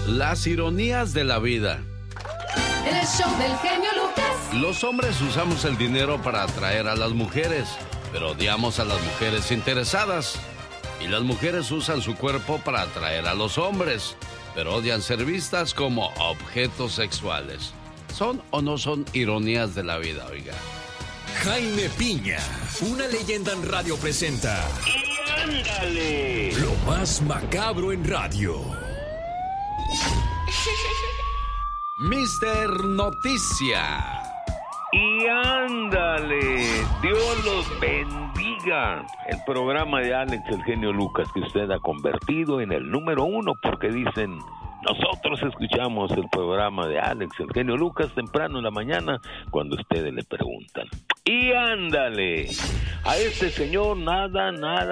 Las ironías de la vida. En el show del genio Lucas. Los hombres usamos el dinero para atraer a las mujeres, pero odiamos a las mujeres interesadas. Y las mujeres usan su cuerpo para atraer a los hombres, pero odian ser vistas como objetos sexuales. ¿Son o no son ironías de la vida, oiga? Jaime Piña, una leyenda en radio presenta. ¡Y ándale! Lo más macabro en radio. Mister Noticia. ¡Y ándale! Dios los bendiga. El programa de Alex, el genio Lucas, que usted ha convertido en el número 1, porque dicen... Nosotros escuchamos el programa de Alex, el genio Lucas, temprano en la mañana, cuando ustedes le preguntan. ¡Y ándale! A este señor nada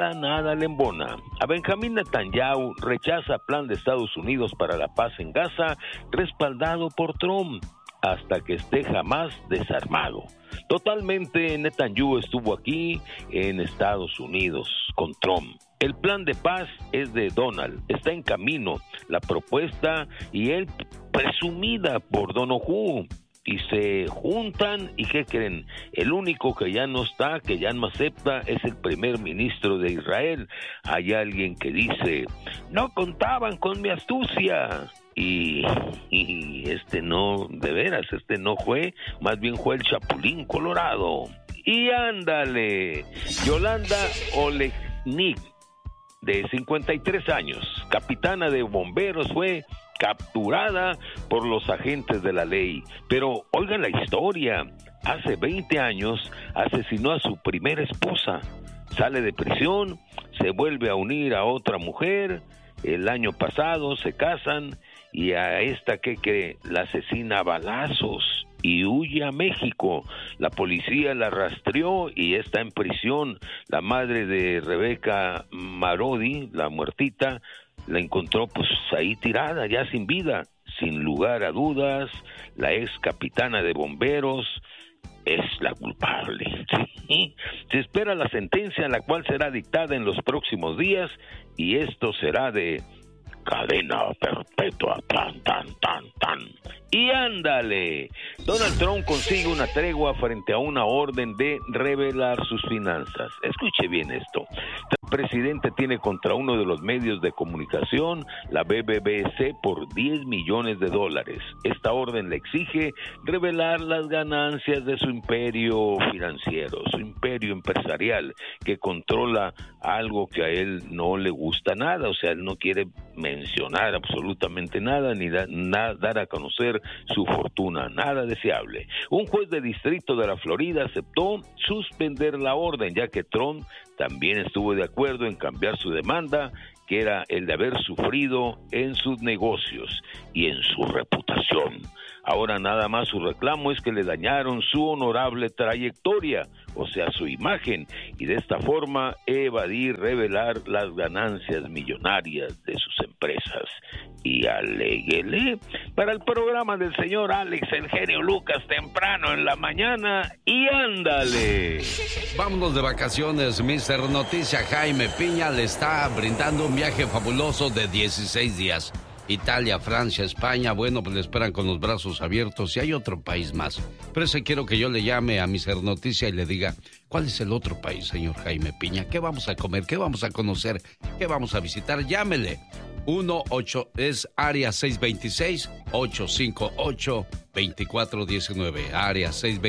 le embona. A Benjamín Netanyahu rechaza plan de Estados Unidos para la paz en Gaza, respaldado por Trump, hasta que esté jamás desarmado. Totalmente, Netanyahu estuvo aquí en Estados Unidos con Trump. El plan de paz es de Donald, está en camino la propuesta y él presumida por Donoghue. Y se juntan y ¿qué creen? El único que ya no está, que ya no acepta, es el primer ministro de Israel. Hay alguien que dice, no contaban con mi astucia. Y este no, de veras, este no fue, más bien fue el Chapulín Colorado. Y ándale, Yolanda Olegnik, de 53 años, capitana de bomberos, fue capturada por los agentes de la ley. Pero oigan la historia, hace 20 años asesinó a su primera esposa, sale de prisión, se vuelve a unir a otra mujer, el año pasado se casan y a esta que la asesina a balazos y huye a México. La policía la rastreó y está en prisión. La madre de Rebeca Marodi, la muertita, la encontró pues ahí tirada, ya sin vida. Sin lugar a dudas, la ex capitana de bomberos es la culpable. ¿Sí? Se espera la sentencia, la cual será dictada en los próximos días, y esto será de cadena perpetua, tan. Y ándale, Donald Trump consigue una tregua frente a una orden de revelar sus finanzas. Escuche bien esto. El presidente tiene contra uno de los medios de comunicación, la BBC, por $10 millones. Esta orden le exige revelar las ganancias de su imperio financiero, su imperio empresarial, que controla algo que a él no le gusta nada. O sea, él no quiere mencionar absolutamente nada, ni dar a conocer su fortuna, nada deseable. Un juez de distrito de la Florida aceptó suspender la orden, ya que Trump también estuvo de acuerdo en cambiar su demanda, que era el de haber sufrido en sus negocios y en su reputación. Ahora nada más su reclamo es que le dañaron su honorable trayectoria, o sea, su imagen, y de esta forma evadir revelar las ganancias millonarias de sus empresas. Y aléguele para el programa del señor Alex, el genio Lucas, temprano en la mañana, y ándale. Vámonos de vacaciones, Mister Noticia. Jaime Piña le está brindando un viaje fabuloso de 16 días. Italia, Francia, España, bueno, pues le esperan con los brazos abiertos y hay otro país más. Pero ese quiero que yo le llame a Mister Noticia y le diga, ¿cuál es el otro país, señor Jaime Piña? ¿Qué vamos a comer? ¿Qué vamos a conocer? ¿Qué vamos a visitar? Llámele. 18 es área 626-858-2419. Área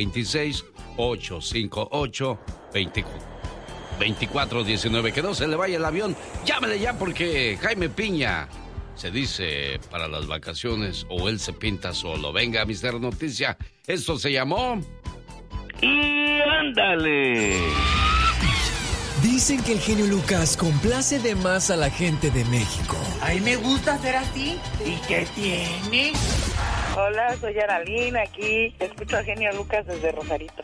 626-858-2419. Que no se le vaya el avión. Llámele ya porque Jaime Piña se dice para las vacaciones o él se pinta solo. Venga, Mister Noticia. Esto se llamó... ¡Y ándale! Dicen que el genio Lucas complace de más a la gente de México. A mí me gusta ser así. ¿Y qué tiene? Hola, soy Aralín, aquí escucho a genio Lucas desde Rosarito.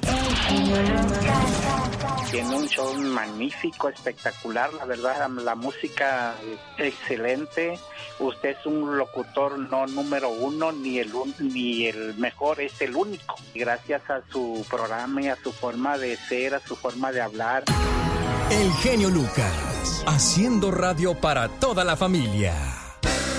Tiene un show magnífico, espectacular, la verdad, la música excelente. Usted es un locutor no número uno, ni el mejor, es el único. Gracias a su programa y a su forma de ser, a su forma de hablar. El genio Lucas, haciendo radio para toda la familia.